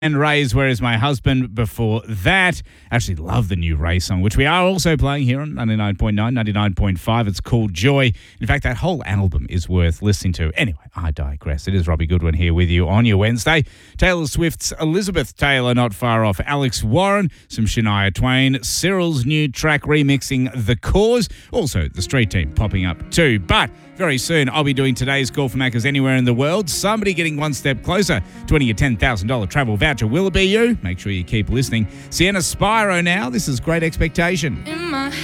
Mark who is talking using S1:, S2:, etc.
S1: And Ray's Where Is My Husband before that. Actually love the new Ray song, which we are also playing here on 99.9, 99.5. It's called Joy. In fact, that whole album is worth listening to. Anyway, I digress. It is Robbie Goodwin here with you on your Wednesday. Taylor Swift's Elizabeth Taylor not far off. Alex Warren, some Shania Twain, Cyril's new track remixing The Cause. Also, the Street Team popping up too. But very soon, I'll be doing today's Call for Maccas anywhere in the world. Somebody getting one step closer to winning a $10,000 travel voucher. Will it be you? Make sure you keep listening. Sienna Spyro now. This is Great Expectation.